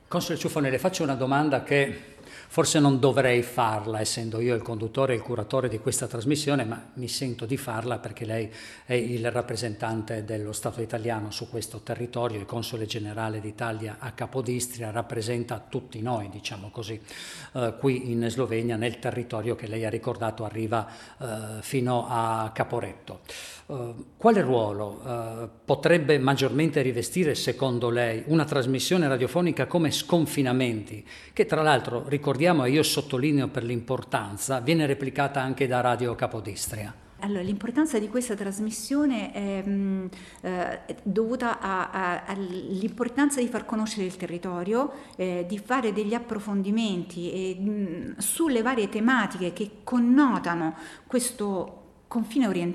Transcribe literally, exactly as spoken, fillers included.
Console Ciuffone, le faccio una domanda che forse non dovrei farla, essendo io il conduttore e il curatore di questa trasmissione, ma mi sento di farla perché lei è il rappresentante dello Stato italiano su questo territorio, il console generale d'Italia a Capodistria, rappresenta tutti noi, diciamo così, eh, qui in Slovenia, nel territorio che lei ha ricordato arriva eh, fino a Caporetto. Uh, quale ruolo uh, potrebbe maggiormente rivestire, secondo lei, una trasmissione radiofonica come Sconfinamenti, che tra l'altro, ricordiamo e io sottolineo per l'importanza, viene replicata anche da Radio Capodistria? Allora, l'importanza di questa trasmissione è mh, eh, dovuta a, a, all'importanza di far conoscere il territorio, eh, di fare degli approfondimenti e, mh, sulle varie tematiche che connotano questo confine orientale